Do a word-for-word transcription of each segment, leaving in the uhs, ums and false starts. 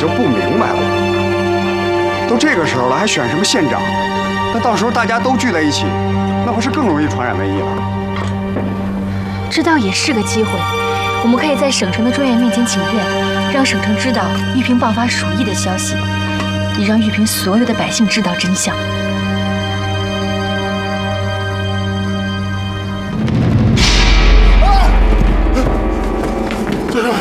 就不明白了。都这个时候了，还选什么县长？那到时候大家都聚在一起，那不是更容易传染瘟疫了？ 这倒也是个机会，我们可以在省城的专员面前请愿，让省城知道玉萍爆发鼠疫的消息，也让玉萍所有的百姓知道真相。 这是。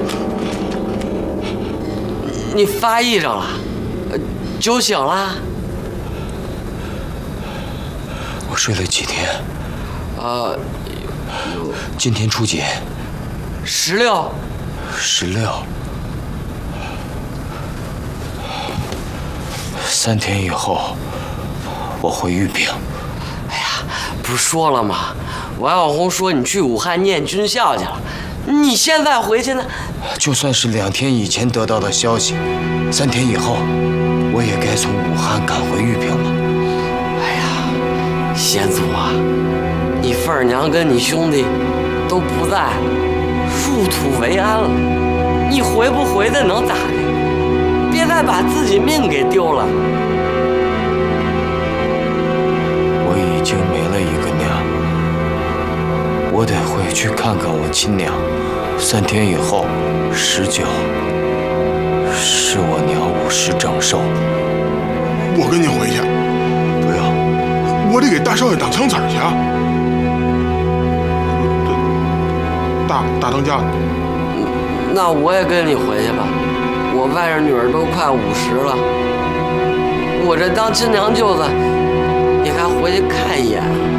你发癔症了？酒醒了？ 我睡了几天？ 呃，有。 今天初几？ 十六。 十六。三天以后，我回玉萍。 哎呀，不是说了吗？王小红说你去武汉念军校去了，你现在回去呢？ 就算是两天以前得到的消息，三天以后，我也该从武汉赶回玉萍了。 哎呀，先祖啊，你凤儿娘跟你兄弟都不在了，入土为安了，你回不回的能咋的？别再把自己命给丢了。 我已经没了一个娘，我得回去看看我亲娘。三天以后，十九，是我娘五十整寿。 我跟你回去。 不要， 我得给大少爷当枪子儿去啊。大大当家。 那我也跟你回去吧，我外甥女儿都快五十了，我这当亲娘舅子也该回去看一眼。